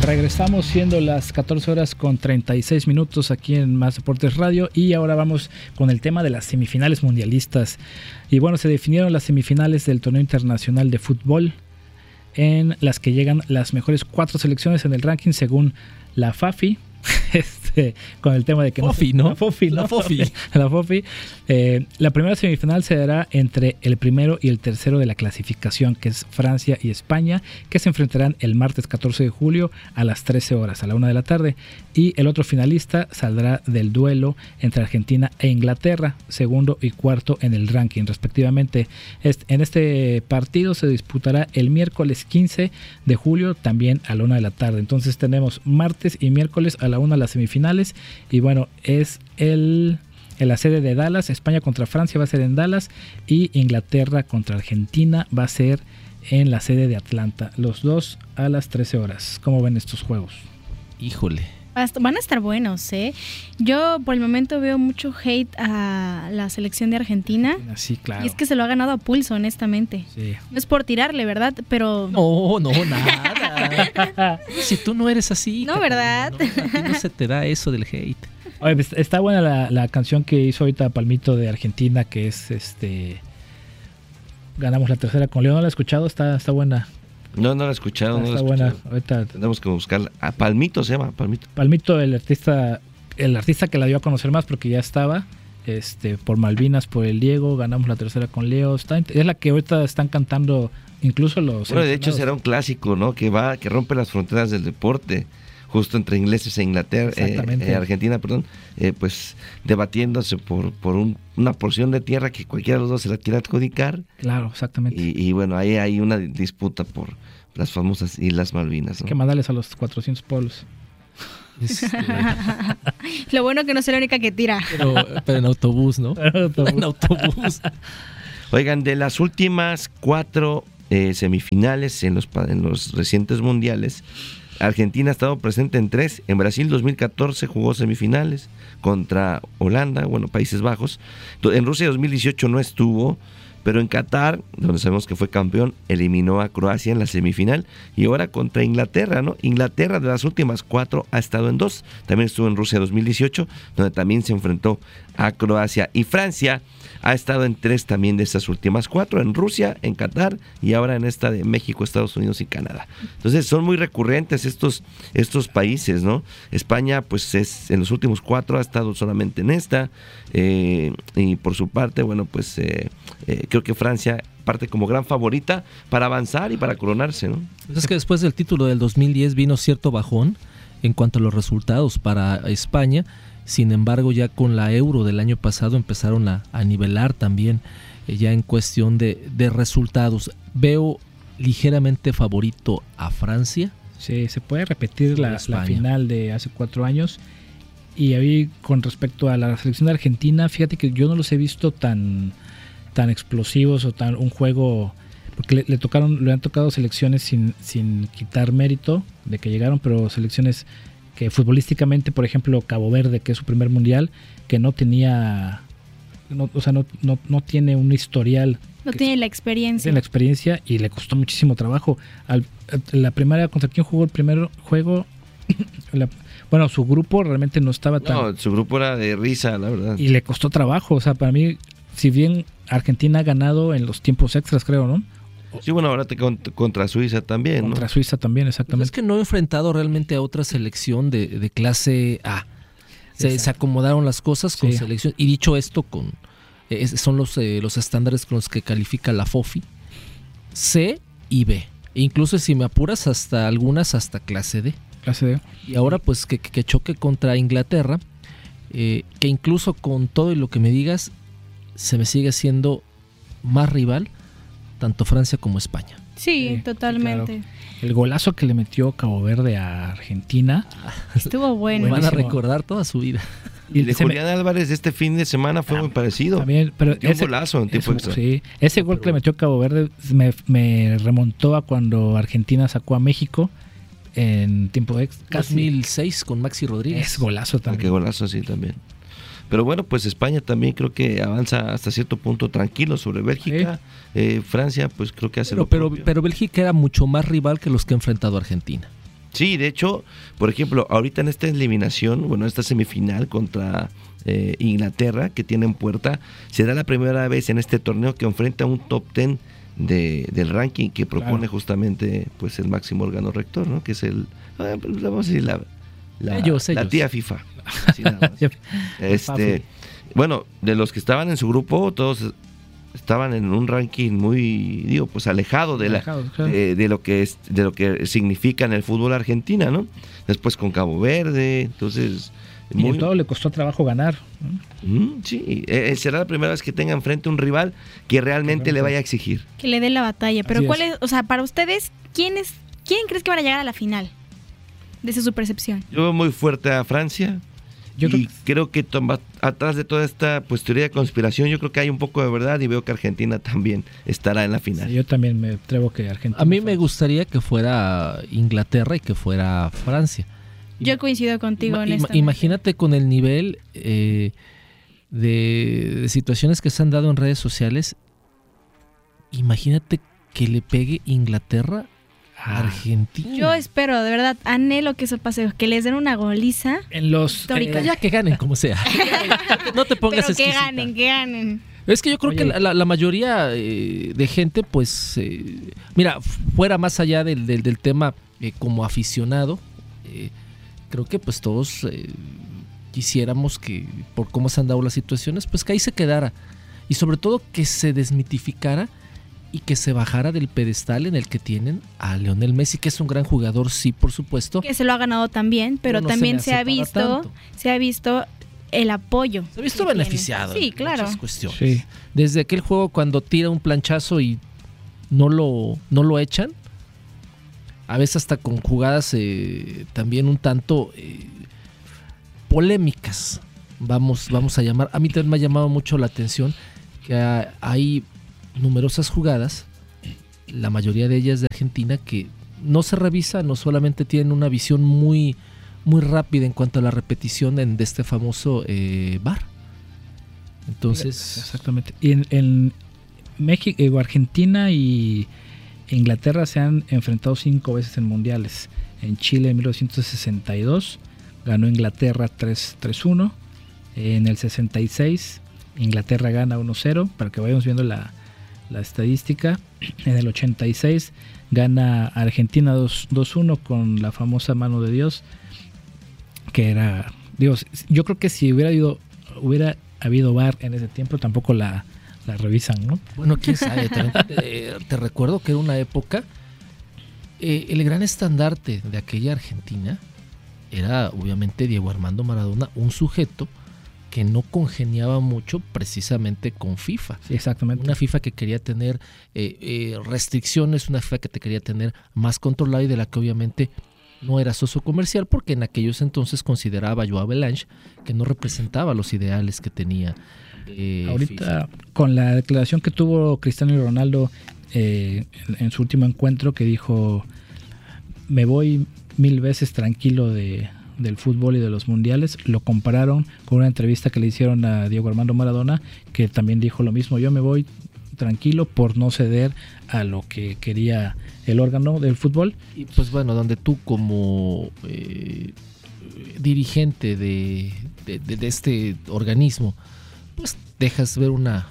Regresamos siendo las 14 horas con 36 minutos aquí en Más Deportes Radio y ahora vamos con el tema de las semifinales mundialistas. Y bueno, se definieron las semifinales del torneo internacional de fútbol en las que llegan las mejores 4 selecciones en el ranking según la FAFI. Con el tema de que Fofi, ¿no? La Fofi. La primera semifinal se dará entre el primero y el tercero de la clasificación, que es Francia y España, que se enfrentarán el martes 14 de julio a las 13 horas, a la 1 de la tarde. Y el otro finalista saldrá del duelo entre Argentina e Inglaterra, segundo y cuarto en el ranking, respectivamente. En este partido se disputará el miércoles 15 de julio, también a la 1 de la tarde. Entonces tenemos martes y miércoles a la 1 las semifinales, y bueno, es en la sede de Dallas. España contra Francia va a ser en Dallas y Inglaterra contra Argentina va a ser en la sede de Atlanta, los dos a las 13 horas. ¿Cómo ven estos juegos? Híjole, van a estar buenos, ¿eh? Yo por el momento veo mucho hate a la selección de Argentina. Sí, claro. Y es que se lo ha ganado a pulso, honestamente. Sí. No es por tirarle, ¿verdad? Pero... No, nada. Si tú no eres así. No, ¿verdad? No, a ti no se te da eso del hate. Oye, pues, está buena la canción que hizo ahorita Palmito de Argentina, que es ganamos la tercera con León. ¿No la he escuchado? Está buena. No la he escuchado. Está buena. Ahorita tenemos que buscarla. Palmito se llama, Palmito. Palmito, el artista que la dio a conocer más porque ya estaba por Malvinas, por el Diego, ganamos la tercera con Leo. Es la que ahorita están cantando incluso los... Bueno, de hecho será un clásico, ¿no? Que rompe las fronteras del deporte, justo entre ingleses e Inglaterra, Argentina, pues debatiéndose por una porción de tierra que cualquiera de los dos se la quiere adjudicar. Claro, exactamente. Y bueno, ahí hay una disputa por las famosas Islas Malvinas, ¿no? Hay que mandarles a los 400 pueblos. Lo bueno que no soy la única que tira. Pero en autobús, ¿no? En autobús. Oigan, de las últimas 4 semifinales en los recientes mundiales, Argentina ha estado presente en 3. En Brasil 2014 jugó semifinales contra Holanda, Países Bajos. En Rusia 2018 no estuvo, pero en Qatar, donde sabemos que fue campeón, eliminó a Croacia en la semifinal, y ahora contra Inglaterra, ¿no? Inglaterra de las últimas 4 ha estado en 2. También estuvo en Rusia 2018, donde también se enfrentó a Croacia. Y Francia ha estado en 3 también de estas últimas 4, en Rusia, en Qatar y ahora en esta de México, Estados Unidos y Canadá. Entonces son muy recurrentes estos países, ¿no? España, pues en los últimos 4 ha estado solamente en esta, y por su parte, creo que Francia parte como gran favorita para avanzar y para coronarse, ¿no? Es que después del título del 2010 vino cierto bajón en cuanto a los resultados para España. Sin embargo, ya con la Euro del año pasado empezaron a nivelar también, ya en cuestión de resultados. Veo ligeramente favorito a Francia. Sí, se puede repetir la final de hace 4 años. Y ahí, con respecto a la selección de Argentina, fíjate que yo no los he visto tan explosivos o un juego, porque le han tocado selecciones sin quitar mérito de que llegaron, pero selecciones que futbolísticamente, por ejemplo, Cabo Verde, que es su primer mundial, que no tenía, no tiene un historial. No tiene la experiencia. Tiene la experiencia y le costó muchísimo trabajo. La primera, ¿contra quién jugó el primer juego? Su grupo realmente no estaba tan... No, su grupo era de risa, la verdad. Y le costó trabajo, para mí, si bien Argentina ha ganado en los tiempos extras, creo, ¿no? Sí, ahora contra Suiza también, ¿no? Contra Suiza también, exactamente. Pues es que no he enfrentado realmente a otra selección de clase A. Se acomodaron las cosas con selección. Y dicho esto, son los estándares con los que califica la FOFI. C y B. E incluso, si me apuras, algunas hasta clase D. Clase D. Y ahora pues que choque contra Inglaterra, que incluso con todo y lo que me digas, se me sigue siendo más rival tanto Francia como España. Sí, totalmente. Claro. El golazo que le metió Cabo Verde a Argentina estuvo bueno. Me van a recordar toda su vida. Y el de Julián Álvarez este fin de semana fue muy parecido. También, pero un golazo en tiempo extra. Sí, ese gol que le metió Cabo Verde me remontó a cuando Argentina sacó a México en tiempo extra. 2006 con Maxi Rodríguez. Es golazo también. Qué golazo, sí, también. Pero bueno, pues España también creo que avanza hasta cierto punto tranquilo sobre Bélgica. Francia, pues creo que hace lo propio. Pero Bélgica era mucho más rival que los que ha enfrentado Argentina. Sí, de hecho, por ejemplo, ahorita en esta eliminación, bueno, esta semifinal contra Inglaterra, que tiene en puerta, será la primera vez en este torneo que enfrenta un top 10 del ranking que propone justamente pues el máximo órgano rector, ¿no? Que es el, vamos a decir, la tía FIFA. Así nada más. Bueno, de los que estaban en su grupo, todos estaban en un ranking muy, pues alejado de lo que significa en el fútbol Argentina, ¿no? Después con Cabo Verde, entonces y en todo le costó trabajo ganar, ¿no? Sí, será la primera vez que tenga enfrente un rival que realmente le vaya a exigir, que le dé la batalla. Pero Así ¿cuál es, o sea, para ustedes, quién crees que van a llegar a la final? Desde su percepción. Yo veo muy fuerte a Francia. Creo que atrás de toda esta pues teoría de conspiración, yo creo que hay un poco de verdad y veo que Argentina también estará en la final. Sí, yo también me atrevo que Argentina. A mí me gustaría que fuera Inglaterra y que fuera Francia. Yo coincido contigo en esto. Imagínate con el nivel de situaciones que se han dado en redes sociales. Imagínate que le pegue Inglaterra Argentina. Yo espero, de verdad, anhelo que eso pase, que les den una goliza en los histórica. Ya que ganen, como sea. No te pongas exquisita. Que ganen. Es que yo creo que la mayoría de gente, pues, mira, fuera más allá del tema como aficionado, creo que pues todos quisiéramos que, por cómo se han dado las situaciones, pues que ahí se quedara. Y sobre todo que se desmitificara y que se bajara del pedestal en el que tienen a Lionel Messi, que es un gran jugador, sí, por supuesto. Que se lo ha ganado también, pero no también se ha visto el apoyo. Se ha visto beneficiado. Sí, claro. Muchas cuestiones. Sí. Desde aquel juego cuando tira un planchazo y no lo echan, a veces hasta con jugadas también un tanto polémicas, vamos a llamar. A mí también me ha llamado mucho la atención que hay numerosas jugadas, la mayoría de ellas de Argentina, que no se revisan, no solamente tienen una visión muy, muy rápida en cuanto a la repetición de este famoso VAR. Entonces, exactamente. Y en México, Argentina y Inglaterra se han enfrentado 5 veces en mundiales. En Chile en 1962 ganó Inglaterra 3-1. En el 66 Inglaterra gana 1-0, para que vayamos viendo la estadística. En el 86 gana Argentina 2-1 con la famosa mano de Dios, que era, yo creo que si hubiera habido VAR en ese tiempo, tampoco la revisan, ¿no? Bueno, quién sabe. Te recuerdo que era una época, el gran estandarte de aquella Argentina era obviamente Diego Armando Maradona, un sujeto que no congeniaba mucho precisamente con FIFA. Sí, exactamente. Una FIFA que quería tener restricciones, una FIFA que te quería tener más controlada y de la que obviamente no era socio comercial, porque en aquellos entonces consideraba Joao Belange que no representaba los ideales que tenía ahorita FIFA. Con la declaración que tuvo Cristiano Ronaldo en su último encuentro, que dijo: me voy 1000 veces tranquilo del fútbol y de los mundiales, lo compararon con una entrevista que le hicieron a Diego Armando Maradona, que también dijo lo mismo: yo me voy tranquilo por no ceder a lo que quería el órgano del fútbol. Y pues bueno, donde tú como dirigente de este organismo, pues dejas ver una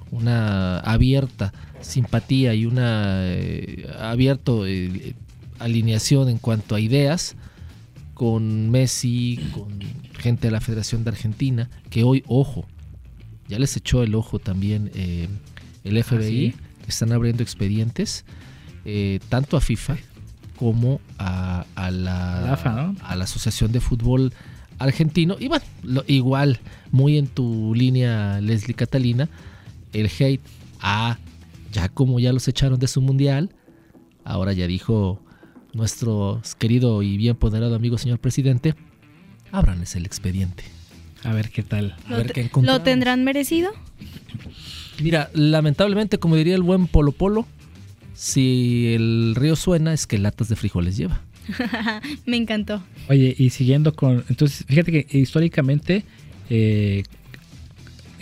abierta simpatía y una abierto alineación en cuanto a ideas con Messi, con gente de la Federación de Argentina, que hoy, ojo, ya les echó el ojo también el FBI, ¿sí? Que están abriendo expedientes tanto a FIFA como a la AFA, ¿no? A la Asociación de Fútbol Argentino. Y bueno, igual, muy en tu línea, Leslie Catalina, el hate ya como ya los echaron de su mundial, ahora ya dijo nuestro querido y bien ponderado amigo señor presidente: ábranles el expediente. A ver qué tal. ¿Lo tendrán merecido? Mira, lamentablemente, como diría el buen Polo Polo, si el río suena es que latas de frijoles lleva. Me encantó. Oye, y siguiendo con... Entonces, fíjate que históricamente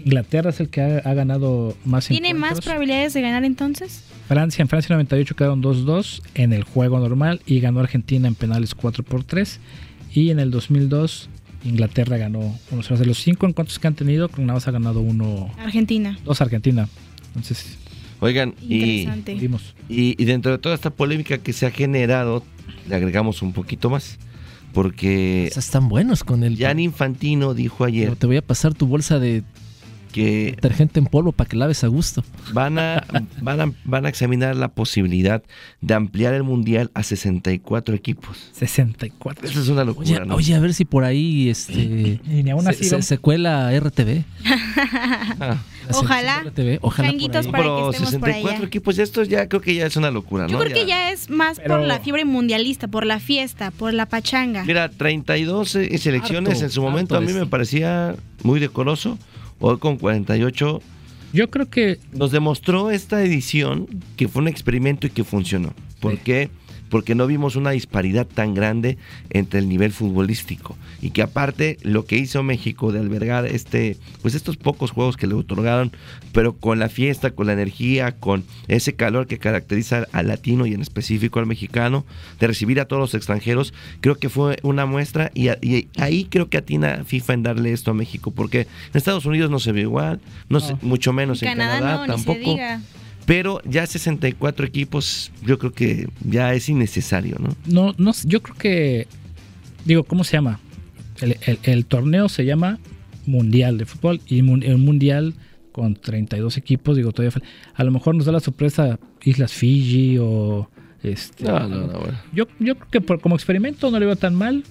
Inglaterra es el que ha ganado más ¿Tiene encuentros. más probabilidades de ganar entonces? En Francia 98 quedaron 2-2 en el juego normal y ganó Argentina en penales 4-3. Y en el 2002 Inglaterra ganó 1-0. De los 5 encuentros que han tenido, nada más ha ganado 2 Argentina. Argentina. Entonces, Oigan, Interesante. vimos. y dentro de toda esta polémica que se ha generado, le agregamos un poquito más. Porque O sea, están buenos con el... Gianni Infantino dijo ayer Te voy a pasar tu bolsa de que detergente en polvo para que laves a gusto. van a examinar la posibilidad de ampliar el Mundial a 64 equipos. 64. Eso es una locura, ¿no? Oye, a ver si por ahí Y ni aún así se cuela RTV. Ah, La Ojalá. selección de RTV, ojalá por Changuitos ahí. para pero que estemos por 64 allá. equipos, esto ya creo que ya es una locura, ¿no? Yo creo que ya es más Pero- por la fiebre mundialista, por la fiesta, por la pachanga. Mira, 32 selecciones Harto, en su momento a harto mí me esto. parecía muy decoroso. Hoy con 48 Yo creo que nos demostró esta edición que fue un experimento y que funcionó. ¿Por Sí. qué? Porque no vimos una disparidad tan grande entre el nivel futbolístico. Y que aparte lo que hizo México de albergar pues estos pocos juegos que le otorgaron, pero con la fiesta, con la energía, con ese calor que caracteriza al latino y en específico al mexicano, de recibir a todos los extranjeros, creo que fue una muestra y ahí creo que atina FIFA en darle esto a México, porque en Estados Unidos no se ve igual, mucho menos en Canadá no, ni se tampoco. diga. Pero ya 64 equipos, yo creo que ya es innecesario, ¿no? no, yo creo que digo, ¿cómo se llama? El torneo se llama Mundial de Fútbol y el Mundial con 32 equipos, digo, todavía a lo mejor nos da la sorpresa Islas Fiji o Bueno. Yo creo que como experimento no le veo tan mal.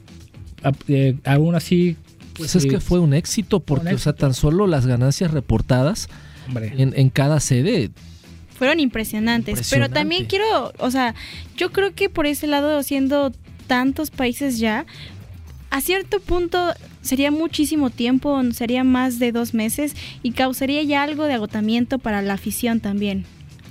Aún así, Pues sí, es que fue un éxito porque, un o sea, éxito. tan solo las ganancias reportadas hombre, en cada sede. Fueron impresionantes. Pero Impresionante. también quiero, o sea, yo creo que por ese lado, siendo tantos países ya, a cierto punto sería muchísimo tiempo, sería más de 2 meses y causaría ya algo de agotamiento para la afición también.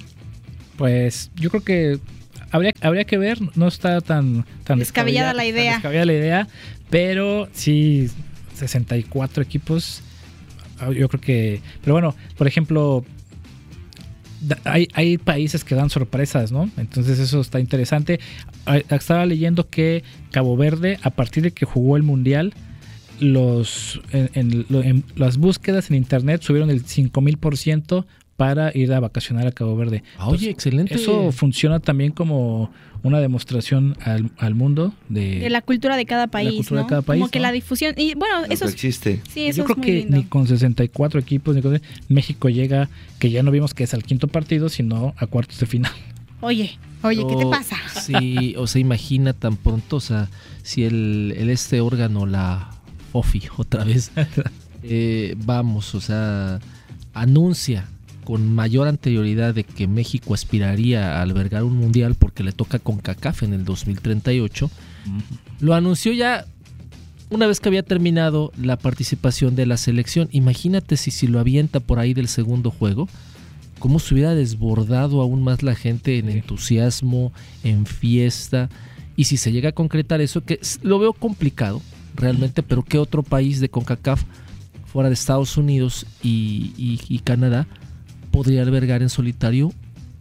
pues yo creo que habría que ver, no está tan Descabellada la idea. tan descabellada la idea, pero sí 64 equipos, yo creo que, pero bueno, por ejemplo, hay países que dan sorpresas, ¿no? Entonces eso está interesante. Estaba leyendo que Cabo Verde, a partir de que jugó el Mundial, en las búsquedas en internet subieron el 5000% para ir a vacacionar a Cabo Verde. Oye, excelente. Eso funciona también como una demostración al mundo De la cultura de cada país, cultura ¿no? de cada país, Como que ¿no? la difusión. Y bueno, Lo eso que es, existe. sí, eso Yo creo es muy que lindo. ni con 64 equipos, México llega, que ya no vimos que es al quinto partido, sino a cuartos de final. Oye, ¿qué te pasa? Sí, o sea, imagina tan pronto, o sea, si este órgano, la OFI, otra vez, vamos, o sea, anuncia con mayor anterioridad de que México aspiraría a albergar un mundial porque le toca CONCACAF en el 2038, lo anunció ya una vez que había terminado la participación de la selección. Imagínate si lo avienta por ahí del segundo juego, cómo se hubiera desbordado aún más la gente en entusiasmo, en fiesta. Y si se llega a concretar eso, que lo veo complicado realmente, pero ¿qué otro país de CONCACAF fuera de Estados Unidos y Canadá podría albergar en solitario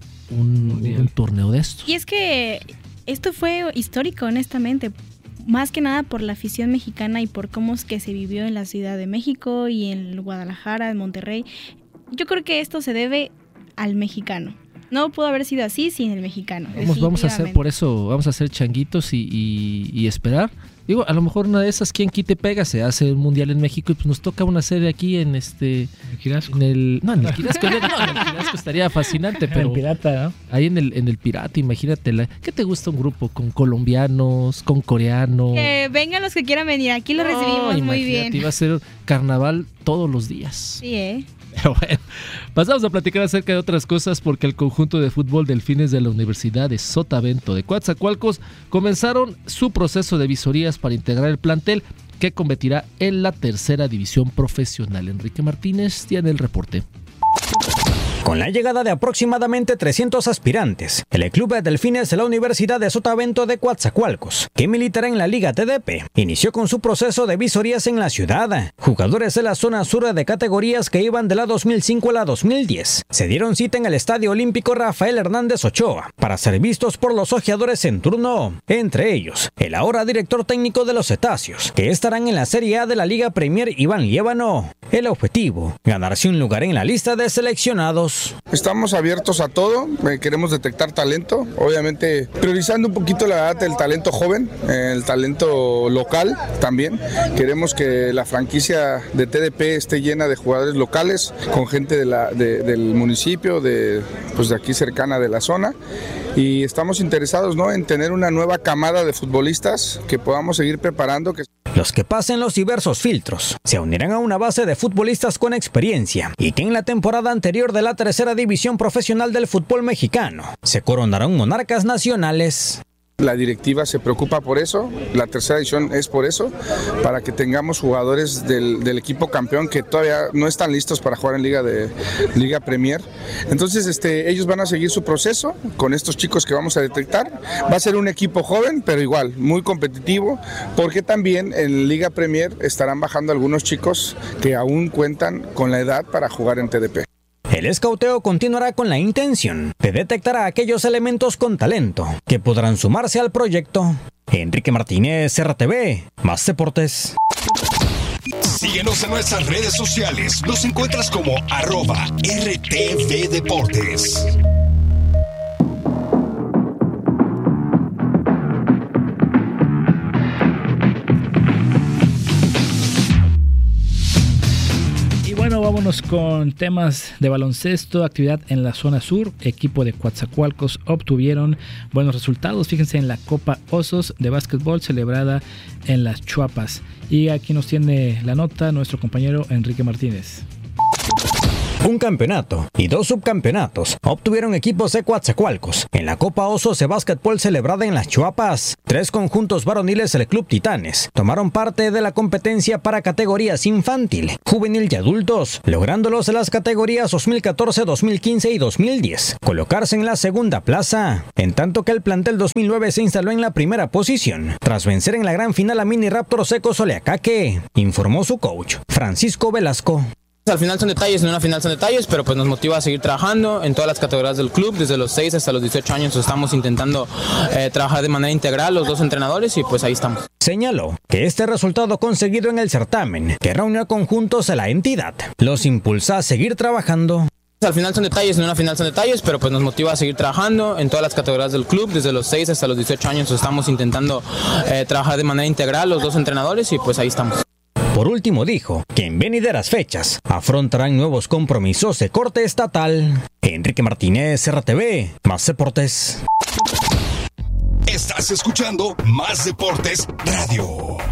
un torneo de estos? Y es que esto fue histórico, honestamente. Más que nada por la afición mexicana y por cómo es que se vivió en la Ciudad de México y en Guadalajara, en Monterrey. Yo creo que esto se debe al mexicano. No pudo haber sido así sin el mexicano. Vamos a hacer por eso, vamos a hacer changuitos y esperar. Digo, a lo mejor una de esas, quien quite pega, se hace un mundial en México y pues nos toca una sede aquí en El Quirasco. en el Quirasco estaría fascinante, pero el pirata, ¿no? ahí en el Pirata, imagínate, ¿qué te gusta un grupo? ¿Con colombianos, con coreanos? Que vengan los que quieran venir, aquí los recibimos muy imagínate, bien. Iba a ser carnaval todos los días. Sí, Pero bueno, pasamos a platicar acerca de otras cosas porque el conjunto de fútbol Delfines de la Universidad de Sotavento de Coatzacoalcos comenzaron su proceso de visorías para integrar el plantel que competirá en la tercera división profesional. Enrique Martínez tiene el reporte. Con la llegada de aproximadamente 300 aspirantes, el Club de Delfines de la Universidad de Sotavento de Coatzacoalcos, que militará en la Liga TDP, inició con su proceso de visorías en la ciudad. Jugadores de la zona sur de categorías que iban de la 2005 a la 2010 se dieron cita en el Estadio Olímpico Rafael Hernández Ochoa para ser vistos por los ojeadores en turno, entre ellos el ahora director técnico de los Cetáceos, que estarán en la Serie A de la Liga Premier, Iván Liévano. El objetivo, ganarse un lugar en la lista de seleccionados. Estamos abiertos a todo, queremos detectar talento, obviamente priorizando un poquito la edad del talento joven, el talento local también. Queremos que la franquicia de TDP esté llena de jugadores locales, con gente del municipio, de aquí cercana de la zona, y estamos interesados, ¿no?, en tener una nueva camada de futbolistas que podamos seguir preparando. Los que pasen los diversos filtros se unirán a una base de futbolistas con experiencia y que en la temporada anterior de la tercera división profesional del fútbol mexicano se coronaron monarcas nacionales. La directiva se preocupa por eso, la tercera edición es por eso, para que tengamos jugadores del equipo campeón que todavía no están listos para jugar en Liga Premier. Entonces ellos van a seguir su proceso con estos chicos que vamos a detectar. Va a ser un equipo joven, pero igual, muy competitivo, porque también en Liga Premier estarán bajando algunos chicos que aún cuentan con la edad para jugar en TDP. El escauteo continuará con la intención de detectar a aquellos elementos con talento que podrán sumarse al proyecto. Enrique Martínez, RTV, Más Deportes. Síguenos en nuestras redes sociales. Nos encuentras como @RTV Deportes. Bueno, vámonos con temas de baloncesto, actividad en la zona sur. Equipo de Coatzacoalcos obtuvieron buenos resultados. Fíjense en la Copa Osos de básquetbol celebrada en las Chuapas. Y aquí nos tiene la nota nuestro compañero Enrique Martínez. Un campeonato y 2 subcampeonatos obtuvieron equipos de Coatzacoalcos en la Copa Osos de básquetbol celebrada en las Chuapas. 3 conjuntos varoniles del Club Titanes tomaron parte de la competencia para categorías infantil, juvenil y adultos, lográndolos en las categorías 2014, 2015 y 2010 colocarse en la segunda plaza, en tanto que el plantel 2009 se instaló en la primera posición tras vencer en la gran final a Mini Raptors Seco Soleacaque, informó su coach Francisco Velasco. Al final son detalles, en una final son detalles, pero pues nos motiva a seguir trabajando en todas las categorías del club. Desde los 6 hasta los 18 años estamos intentando trabajar de manera integral los 2 entrenadores y pues ahí estamos. Señaló que este resultado conseguido en el certamen, que reunió a conjuntos de la entidad, los impulsa a seguir trabajando. Al final son detalles, en una final son detalles, pero pues nos motiva a seguir trabajando en todas las categorías del club. Desde los 6 hasta los 18 años estamos intentando trabajar de manera integral los 2 entrenadores y pues ahí estamos. Por último dijo que en venideras fechas afrontarán nuevos compromisos de corte estatal. Enrique Martínez, RTV, Más Deportes. Estás escuchando Más Deportes Radio.